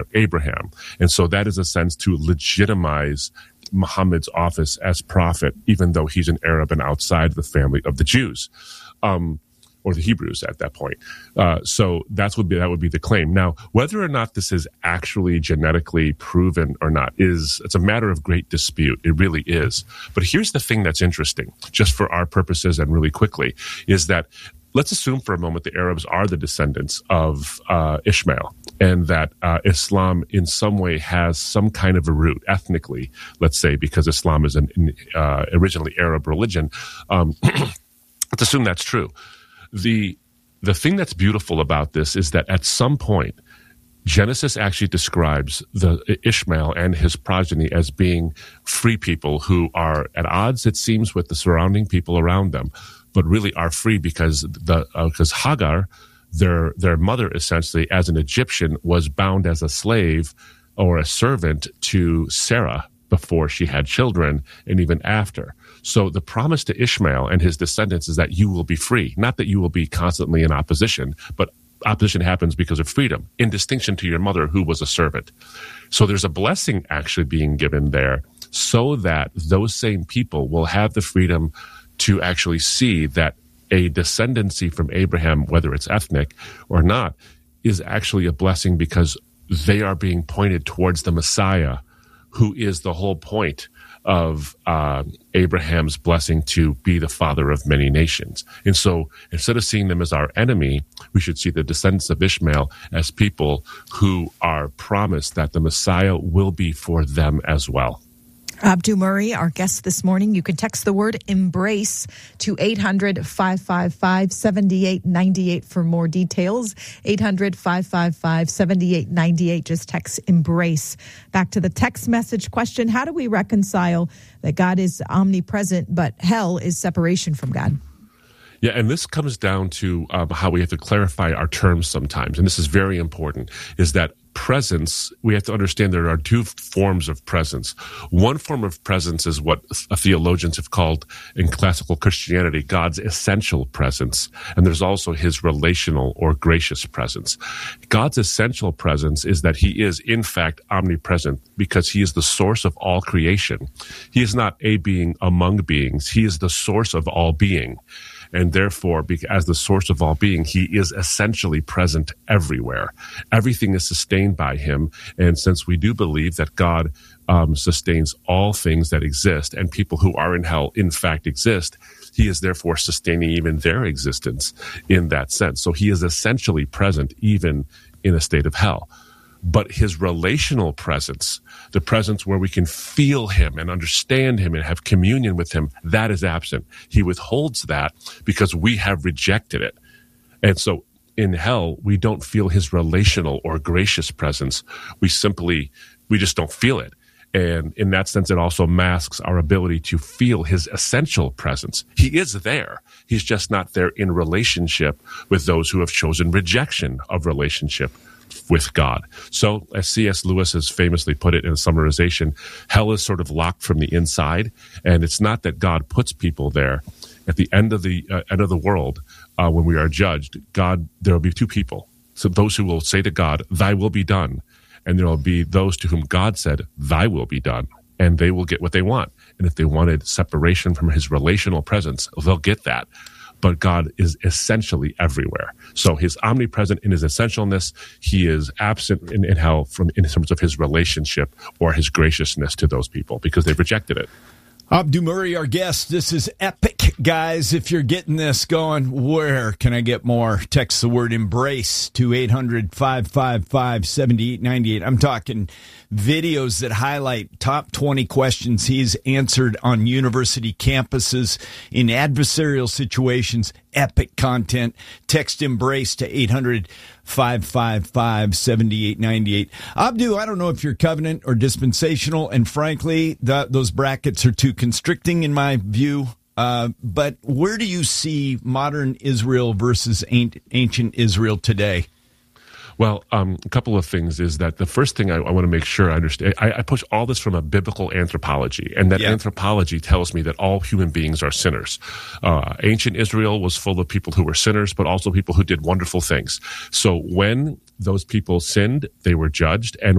Abraham. And so that is a sense to legitimize Muhammad's office as prophet, even though he's an Arab and outside the family of the Jews. Or the Hebrews at that point. So that would be the claim. Now, whether or not this is actually genetically proven or not it's a matter of great dispute. It really is. But here's the thing that's interesting, just for our purposes and really quickly, is that let's assume for a moment the Arabs are the descendants of Ishmael, and that Islam in some way has some kind of a root ethnically, let's say, because Islam is an originally Arab religion. Let's assume that's true. The thing that's beautiful about this is that at some point, Genesis actually describes the Ishmael and his progeny as being free people who are at odds, it seems, with the surrounding people around them, but really are free because Hagar, their mother, essentially, as an Egyptian, was bound as a slave or a servant to Sarah before she had children and even after. So the promise to Ishmael and his descendants is that you will be free, not that you will be constantly in opposition, but opposition happens because of freedom, in distinction to your mother who was a servant. So there's a blessing actually being given there so that those same people will have the freedom to actually see that a descendancy from Abraham, whether it's ethnic or not, is actually a blessing because they are being pointed towards the Messiah, who is the whole point of Abraham's blessing to be the father of many nations. And so instead of seeing them as our enemy, we should see the descendants of Ishmael as people who are promised that the Messiah will be for them as well. Abdu Murray, our guest this morning. You can text the word embrace to 800-555-7898 for more details. 800-555-7898. Just text embrace. Back to the text message question. How do we reconcile that God is omnipresent, but hell is separation from God? Yeah, and this comes down to how we have to clarify our terms sometimes, and this is very important, is that presence, we have to understand there are two forms of presence. One form of presence is what theologians have called in classical Christianity God's essential presence, and there's also his relational or gracious presence. God's essential presence is that he is, in fact, omnipresent because he is the source of all creation. He is not a being among beings. He is the source of all being. And therefore, as the source of all being, he is essentially present everywhere. Everything is sustained by him. And since we do believe that God sustains all things that exist, and people who are in hell, in fact, exist, he is therefore sustaining even their existence in that sense. So he is essentially present even in a state of hell. But his relational presence, the presence where we can feel him and understand him and have communion with him, that is absent. He withholds that because we have rejected it. And so in hell, we don't feel his relational or gracious presence. We just don't feel it. And in that sense, it also masks our ability to feel his essential presence. He is there. He's just not there in relationship with those who have chosen rejection of relationship with God. So, as C.S. Lewis has famously put it in a summarization, hell is sort of locked from the inside, and it's not that God puts people there. At the end of the world, when we are judged, there will be two people. So those who will say to God, "Thy will be done," and there will be those to whom God said, "Thy will be done," and they will get what they want. And if they wanted separation from his relational presence, they'll get that. But God is essentially everywhere. So he's omnipresent in his essentialness. He is absent in hell in terms of his relationship or his graciousness to those people because they've rejected it. Abdu Murray, our guest. This is epic, guys. If you're getting this going, where can I get more? Text the word embrace to 800-555-7898. I'm talking videos that highlight top 20 questions he's answered on university campuses in adversarial situations. Epic content. Text embrace to 800-555-7898. Abdu, I don't know if you're covenant or dispensational, and frankly, those brackets are too constricting in my view. But where do you see modern Israel versus ancient Israel today? Well, a couple of things is that the first thing I want to make sure I understand, I push all this from a biblical anthropology, and that anthropology tells me that all human beings are sinners. Ancient Israel was full of people who were sinners, but also people who did wonderful things. So when those people sinned, they were judged, and